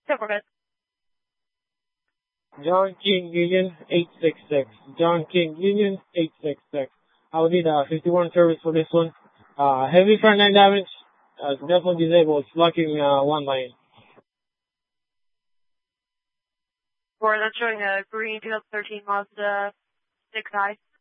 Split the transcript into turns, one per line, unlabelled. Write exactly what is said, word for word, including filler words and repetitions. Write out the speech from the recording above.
ten four, good.
John King Union eight six six. John King Union eight six six. I will need a fifty-one service for this one. Uh, heavy front end damage. Uh, definitely disabled. It's blocking uh, one lane.
Or that's showing a green two thousand thirteen Mazda six i.